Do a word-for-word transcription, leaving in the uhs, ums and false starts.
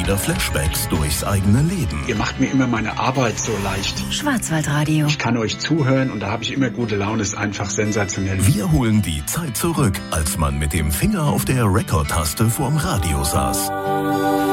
wieder Flashbacks durchs eigene Leben. Ihr macht mir immer meine Arbeit so leicht. Schwarzwaldradio. Ich kann euch zuhören und da habe ich immer gute Laune. Ist einfach sensationell. Wir holen die Zeit zurück, als man mit dem Finger auf der Rekord-Taste vorm Radio saß.